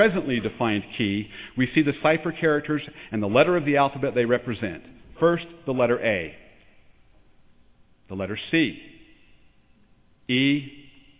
presently defined key, we see the cipher characters and the letter of the alphabet they represent. First, the letter A, the letter C, E,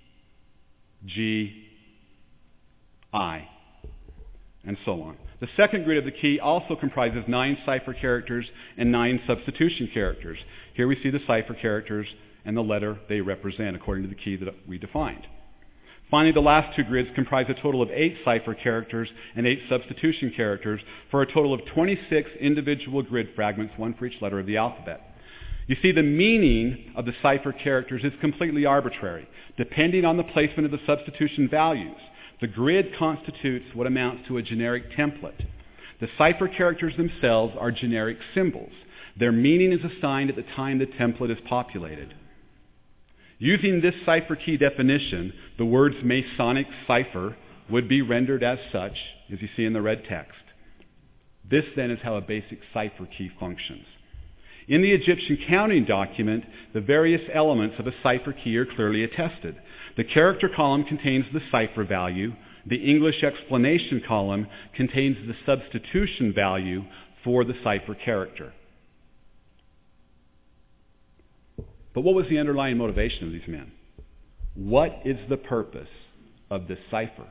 G, I, and so on. The second grid of the key also comprises 9 cipher characters and 9 substitution characters. Here we see the cipher characters and the letter they represent according to the key that we defined. Finally, the last 2 grids comprise a total of 8 cipher characters and 8 substitution characters for a total of 26 individual grid fragments, one for each letter of the alphabet. You see, the meaning of the cipher characters is completely arbitrary, depending on the placement of the substitution values. The grid constitutes what amounts to a generic template. The cipher characters themselves are generic symbols. Their meaning is assigned at the time the template is populated. Using this cipher key definition, the words Masonic cipher would be rendered as such, as you see in the red text. This then is how a basic cipher key functions. In the Egyptian counting document, the various elements of a cipher key are clearly attested. The character column contains the cipher value. The English explanation column contains the substitution value for the cipher character. But what was the underlying motivation of these men? What is the purpose of this cipher?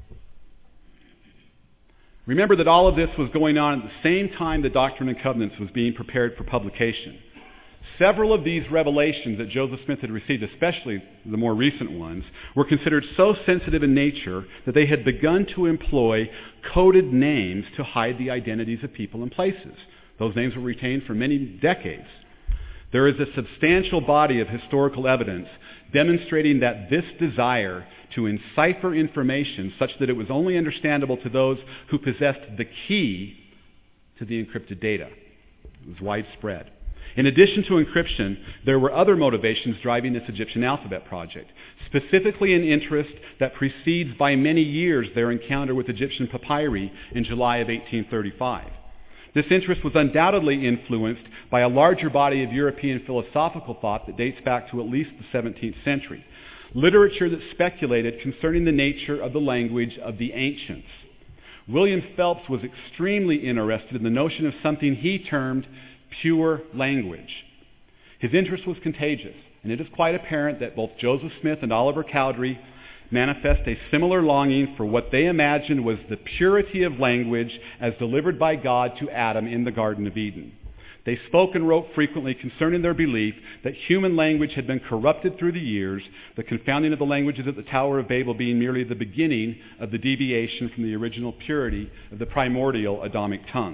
Remember that all of this was going on at the same time the Doctrine and Covenants was being prepared for publication. Several of these revelations that Joseph Smith had received, especially the more recent ones, were considered so sensitive in nature that they had begun to employ coded names to hide the identities of people and places. Those names were retained for many decades. There is a substantial body of historical evidence demonstrating that this desire to encipher information such that it was only understandable to those who possessed the key to the encrypted data was widespread. In addition to encryption, there were other motivations driving this Egyptian alphabet project, specifically an interest that precedes by many years their encounter with Egyptian papyri in July of 1835. This interest was undoubtedly influenced by a larger body of European philosophical thought that dates back to at least the 17th century, literature that speculated concerning the nature of the language of the ancients. William Phelps was extremely interested in the notion of something he termed pure language. His interest was contagious, and it is quite apparent that both Joseph Smith and Oliver Cowdery manifest a similar longing for what they imagined was the purity of language as delivered by God to Adam in the Garden of Eden. They spoke and wrote frequently concerning their belief that human language had been corrupted through the years, the confounding of the languages at the Tower of Babel being merely the beginning of the deviation from the original purity of the primordial Adamic tongue.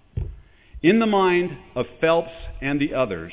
In the mind of Phelps and the others,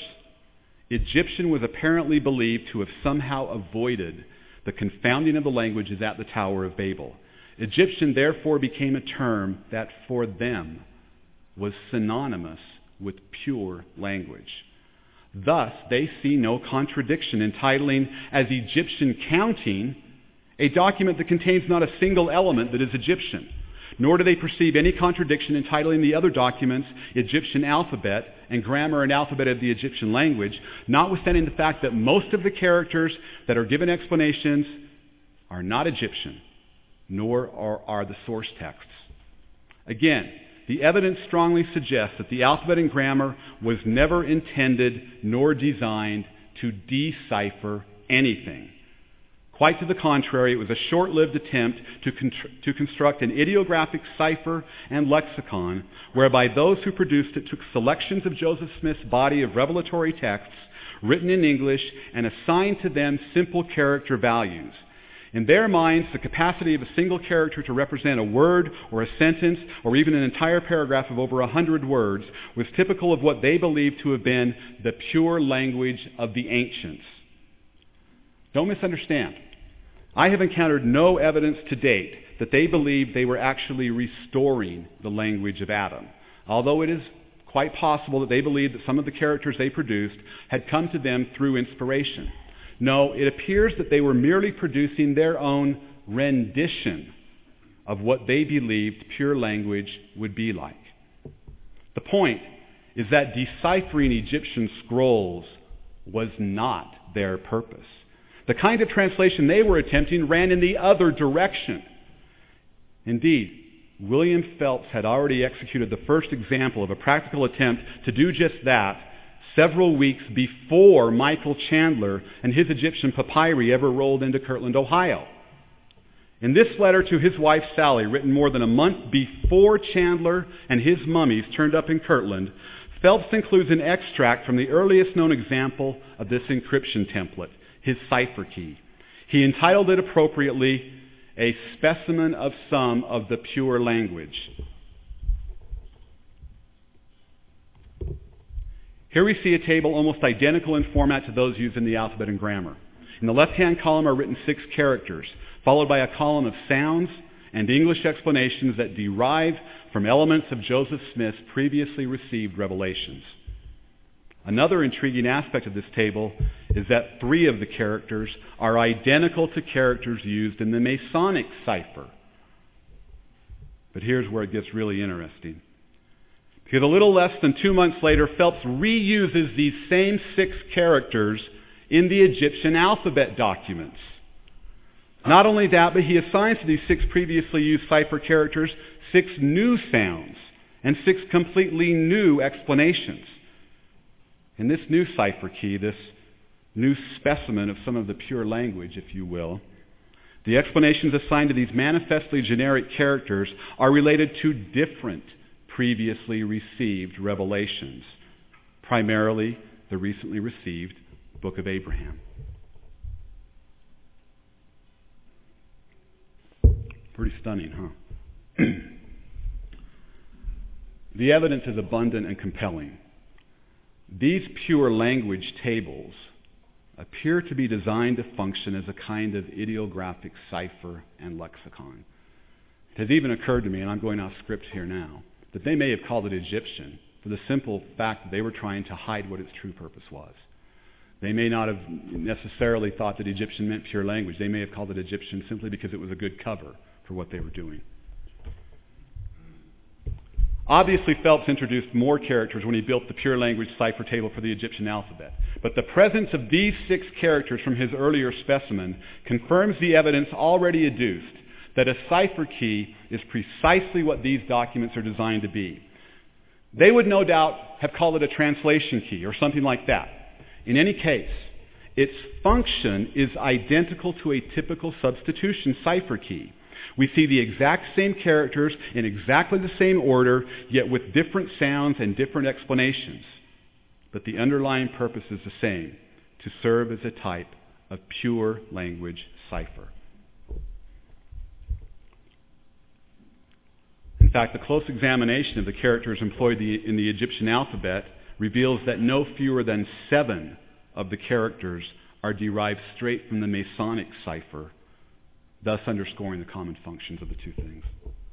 Egyptian was apparently believed to have somehow avoided the confounding of the languages at the Tower of Babel. Egyptian therefore became a term that for them was synonymous with pure language. Thus, they see no contradiction in titling as Egyptian counting a document that contains not a single element that is Egyptian, nor do they perceive any contradiction in titling the other documents Egyptian alphabet and grammar and alphabet of the Egyptian language, notwithstanding the fact that most of the characters that are given explanations are not Egyptian, nor are the source texts. Again, the evidence strongly suggests that the alphabet and grammar was never intended nor designed to decipher anything. Quite to the contrary, it was a short-lived attempt to construct an ideographic cipher and lexicon whereby those who produced it took selections of Joseph Smith's body of revelatory texts written in English and assigned to them simple character values. In their minds, the capacity of a single character to represent a word or a sentence or even an entire paragraph of over 100 words was typical of what they believed to have been the pure language of the ancients. Don't misunderstand. I have encountered no evidence to date that they believed they were actually restoring the language of Adam, although it is quite possible that they believed that some of the characters they produced had come to them through inspiration. No, it appears that they were merely producing their own rendition of what they believed pure language would be like. The point is that deciphering Egyptian scrolls was not their purpose. The kind of translation they were attempting ran in the other direction. Indeed, William Phelps had already executed the first example of a practical attempt to do just that several weeks before Michael Chandler and his Egyptian papyri ever rolled into Kirtland, Ohio. In this letter to his wife Sally, written more than a month before Chandler and his mummies turned up in Kirtland, Phelps includes an extract from the earliest known example of this encryption template, his cipher key. He entitled it appropriately, "A Specimen of Some of the Pure Language." Here we see a table almost identical in format to those used in the alphabet and grammar. In the left-hand column are written 6 characters, followed by a column of sounds and English explanations that derive from elements of Joseph Smith's previously received revelations. Another intriguing aspect of this table is that 3 of the characters are identical to characters used in the Masonic cipher. But here's where it gets really interesting. Because a little less than 2 months later, Phelps reuses these same 6 characters in the Egyptian alphabet documents. Not only that, but he assigns to these 6 previously used cipher characters 6 new sounds and 6 completely new explanations. In this new cipher key, this new specimen of some of the pure language, if you will, the explanations assigned to these manifestly generic characters are related to different previously received revelations, primarily the recently received Book of Abraham. Pretty stunning, huh? The evidence is abundant and compelling. These pure language tables appear to be designed to function as a kind of ideographic cipher and lexicon. It has even occurred to me, and I'm going off script here now, that they may have called it Egyptian for the simple fact that they were trying to hide what its true purpose was. They may not have necessarily thought that Egyptian meant pure language. They may have called it Egyptian simply because it was a good cover for what they were doing. Obviously, Phelps introduced more characters when he built the pure language cipher table for the Egyptian alphabet. But the presence of these 6 characters from his earlier specimen confirms the evidence already adduced that a cipher key is precisely what these documents are designed to be. They would no doubt have called it a translation key or something like that. In any case, its function is identical to a typical substitution cipher key. We see the exact same characters in exactly the same order, yet with different sounds and different explanations. But the underlying purpose is the same, to serve as a type of pure language cipher. In fact, the close examination of the characters employed in the Egyptian alphabet reveals that no fewer than 7 of the characters are derived straight from the Masonic cipher, thus underscoring the common functions of the 2 things.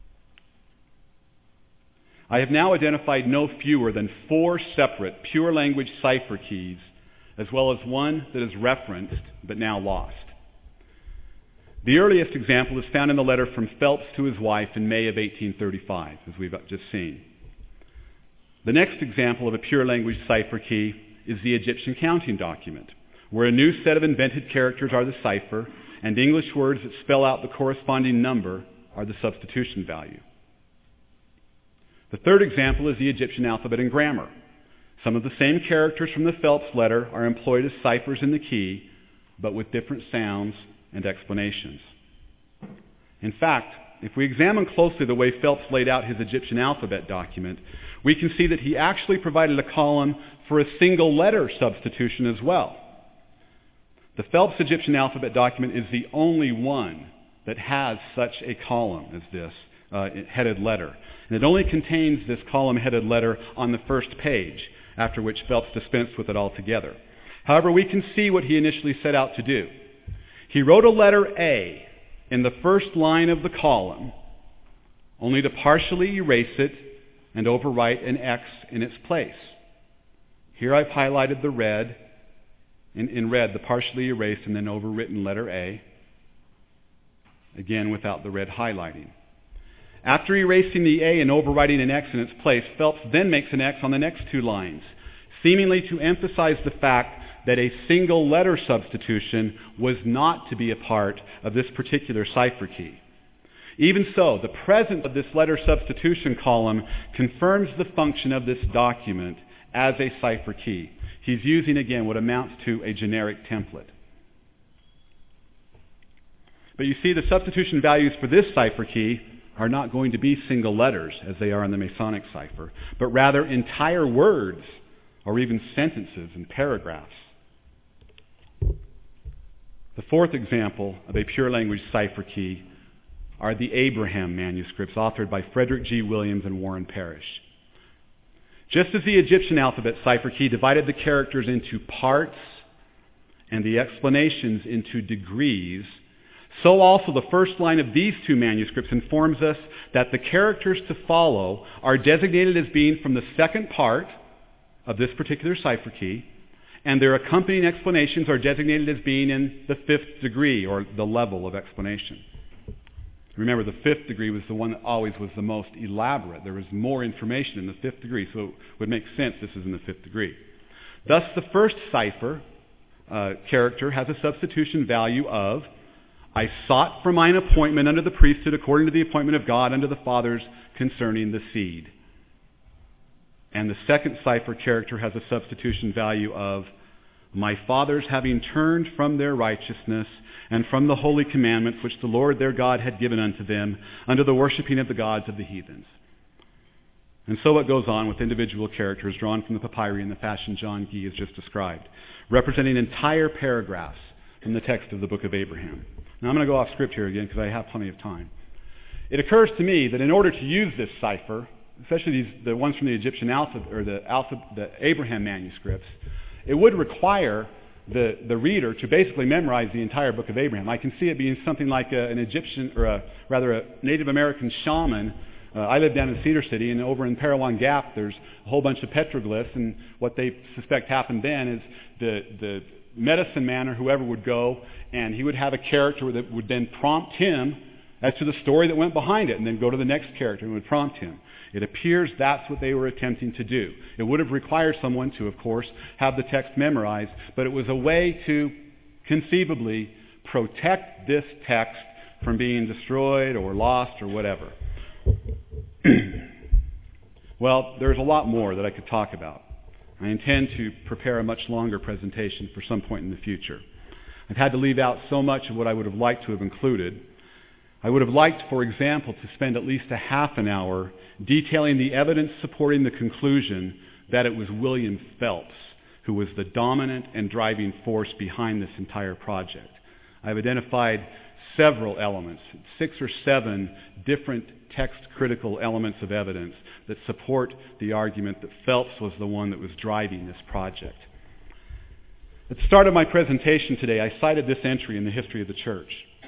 I have now identified no fewer than 4 separate pure language cipher keys, as well as one that is referenced but now lost. The earliest example is found in the letter from Phelps to his wife in May of 1835, as we've just seen. The next example of a pure language cipher key is the Egyptian counting document, where a new set of invented characters are the cipher, and English words that spell out the corresponding number are the substitution value. The third example is the Egyptian alphabet and grammar. Some of the same characters from the Phelps letter are employed as ciphers in the key, but with different sounds and explanations. In fact, if we examine closely the way Phelps laid out his Egyptian alphabet document, we can see that he actually provided a column for a single letter substitution as well. The Phelps Egyptian alphabet document is the only one that has such a column as this headed letter. And it only contains this column-headed letter on the first page, after which Phelps dispensed with it altogether. However, we can see what he initially set out to do. He wrote a letter A in the first line of the column, only to partially erase it and overwrite an X in its place. Here I've highlighted the red, in red, the partially erased and then overwritten letter A, again without the red highlighting. After erasing the A and overwriting an X in its place, Phelps then makes an X on the next 2 lines, seemingly to emphasize the fact that a single letter substitution was not to be a part of this particular cipher key. Even so, the presence of this letter substitution column confirms the function of this document as a cipher key. He's using, again, what amounts to a generic template. But you see, the substitution values for this cipher key are not going to be single letters, as they are in the Masonic cipher, but rather entire words, or even sentences and paragraphs. The fourth example of a pure language cipher key are the Abraham manuscripts, authored by Frederick G. Williams and Warren Parrish. Just as the Egyptian alphabet cipher key divided the characters into parts and the explanations into degrees, so also the first line of these two manuscripts informs us that the characters to follow are designated as being from the second part of this particular cipher key, and their accompanying explanations are designated as being in the fifth degree, or the level of explanation. Remember, the fifth degree was the one that always was the most elaborate. There was more information in the fifth degree, so it would make sense this is in the fifth degree. Thus, the first cipher character has a substitution value of, I sought for mine appointment under the priesthood according to the appointment of God unto the fathers concerning the seed. And the second cipher character has a substitution value of, my fathers having turned from their righteousness and from the holy commandments which the Lord their God had given unto them, unto the worshiping of the gods of the heathens. And so it goes on with individual characters drawn from the papyri in the fashion John Gee has just described, representing entire paragraphs from the text of the book of Abraham. Now I'm going to go off script here again because I have plenty of time. It occurs to me that in order to use this cipher, especially the ones from the Egyptian alphabet, or the Abraham manuscripts, it would require the reader to basically memorize the entire book of Abraham. I can see it being something like an Egyptian, or a Native American shaman. I live down in Cedar City, and over in Parowan Gap there's a whole bunch of petroglyphs, and what they suspect happened then is the medicine man or whoever would go, and he would have a character that would then prompt him as to the story that went behind it, and then go to the next character and would prompt him. It appears that's what they were attempting to do. It would have required someone to, of course, have the text memorized, but it was a way to conceivably protect this text from being destroyed or lost or whatever. Well, there's a lot more that I could talk about. I intend to prepare a much longer presentation for some point in the future. I've had to leave out so much of what I would have liked to have included. I would have liked, for example, to spend at least a half an hour detailing the evidence supporting the conclusion that it was William Phelps who was the dominant and driving force behind this entire project. I've identified several elements, 6 or 7 different text-critical elements of evidence that support the argument that Phelps was the one that was driving this project. At the start of my presentation today, I cited this entry in the history of the church.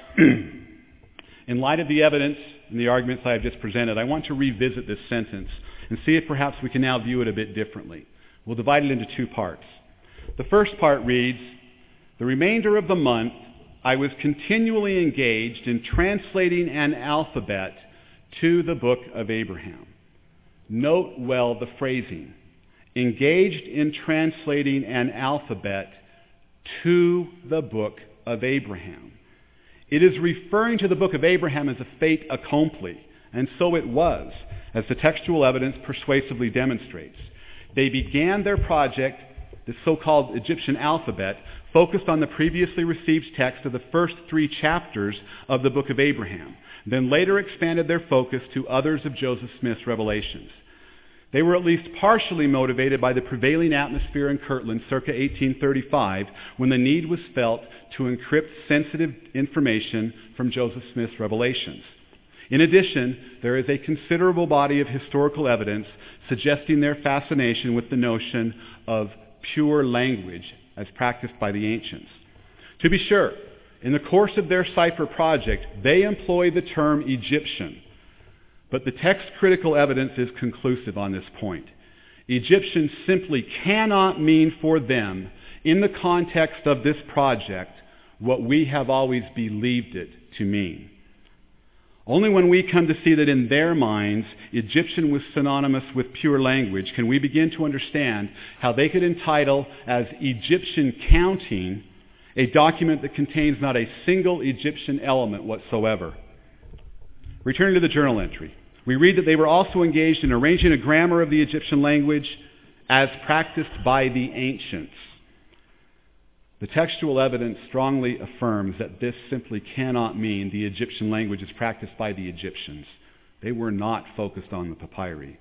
In light of the evidence and the arguments I have just presented, I want to revisit this sentence and see if perhaps we can now view it a bit differently. We'll divide it into 2 parts. The first part reads, the remainder of the month I was continually engaged in translating an alphabet to the book of Abraham. Note well the phrasing. Engaged in translating an alphabet to the book of Abraham. It is referring to the book of Abraham as a fait accompli, and so it was, as the textual evidence persuasively demonstrates. They began their project, the so-called Egyptian alphabet, focused on the previously received text of the first 3 chapters of the book of Abraham, then later expanded their focus to others of Joseph Smith's revelations. They were at least partially motivated by the prevailing atmosphere in Kirtland circa 1835, when the need was felt to encrypt sensitive information from Joseph Smith's revelations. In addition, there is a considerable body of historical evidence suggesting their fascination with the notion of pure language as practiced by the ancients. To be sure, in the course of their cipher project, they employ the term Egyptian, but the text-critical evidence is conclusive on this point. Egyptian simply cannot mean for them, in the context of this project, what we have always believed it to mean. Only when we come to see that in their minds, Egyptian was synonymous with pure language, can we begin to understand how they could entitle as Egyptian counting a document that contains not a single Egyptian element whatsoever. Returning to the journal entry, we read that they were also engaged in arranging a grammar of the Egyptian language as practiced by the ancients. The textual evidence strongly affirms that this simply cannot mean the Egyptian language is practiced by the Egyptians. They were not focused on the papyri.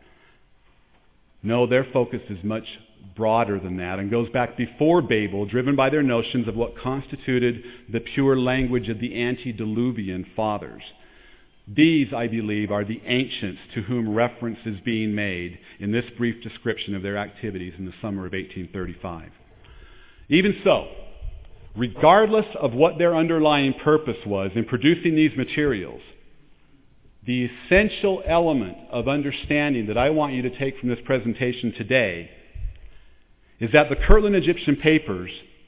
No, their focus is much broader than that and goes back before Babel, driven by their notions of what constituted the pure language of the antediluvian fathers. These, I believe, are the ancients to whom reference is being made in this brief description of their activities in the summer of 1835. Even so, regardless of what their underlying purpose was in producing these materials, the essential element of understanding that I want you to take from this presentation today is that the Kirtland Egyptian papers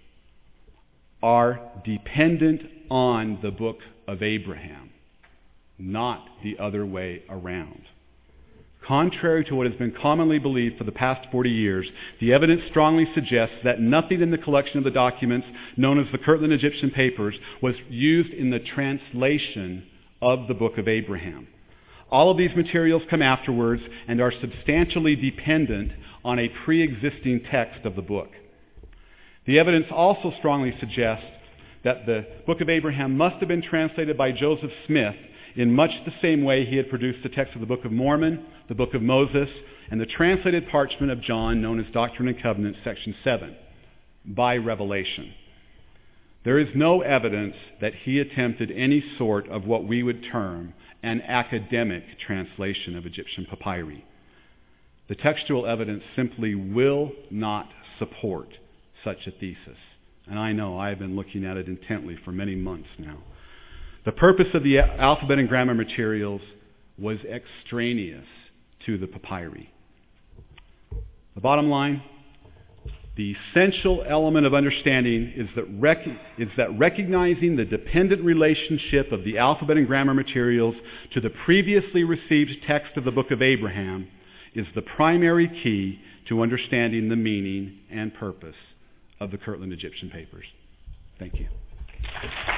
are dependent on the Book of Abraham, not the other way around. Contrary to what has been commonly believed for the past 40 years, the evidence strongly suggests that nothing in the collection of the documents known as the Kirtland Egyptian papers was used in the translation of the Book of Abraham. All of these materials come afterwards and are substantially dependent on a pre-existing text of the book. The evidence also strongly suggests that the Book of Abraham must have been translated by Joseph Smith in much the same way he had produced the text of the Book of Mormon, the Book of Moses, and the translated parchment of John known as Doctrine and Covenants, section 7, by revelation. There is no evidence that he attempted any sort of what we would term an academic translation of Egyptian papyri. The textual evidence simply will not support such a thesis. And I know I have been looking at it intently for many months now. The purpose of the alphabet and grammar materials was extraneous to the papyri. The bottom line, the essential element of understanding is that recognizing the dependent relationship of the alphabet and grammar materials to the previously received text of the Book of Abraham is the primary key to understanding the meaning and purpose of the Kirtland Egyptian papers. Thank you.